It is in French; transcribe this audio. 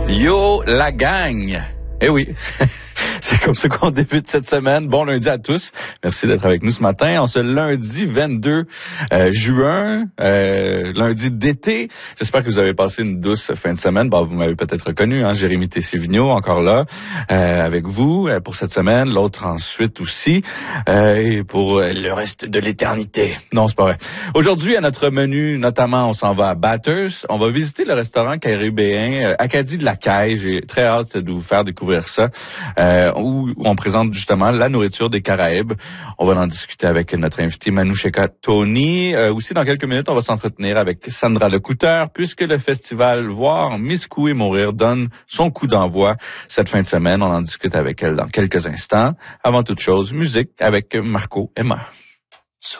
Yo, la gang! Eh oui, c'est comme ça qu'on débute cette semaine. Bon lundi à tous. Merci d'être avec nous ce matin. En ce lundi 22 juin, lundi d'été. J'espère que vous avez passé une douce fin de semaine. Bon, vous m'avez peut-être reconnu, hein, Jérémy Tessé-Vigneault, encore là, avec vous pour cette semaine. L'autre ensuite aussi, et pour le reste de l'éternité. Non, c'est pas vrai. Aujourd'hui, à notre menu, notamment, on s'en va à Bathurst. On va visiter le restaurant caribéen Acadie de la Caille. J'ai très hâte de vous faire découvrir ça, où on présente justement la nourriture des Caraïbes. On va en discuter avec notre invité Manoucheka Tony. Aussi, dans quelques minutes, on va s'entretenir avec Sandra Lecouteur, puisque le festival Voir Miss Coué mourir donne son coup d'envoi cette fin de semaine. On en discute avec elle dans quelques instants. Avant toute chose, musique avec Marco Emma.